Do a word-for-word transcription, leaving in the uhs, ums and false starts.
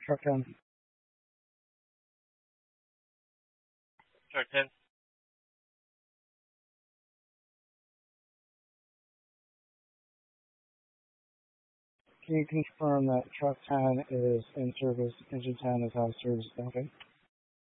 Truck ten. Truck ten. Can you confirm that truck ten is in service, engine ten is out of service? Okay.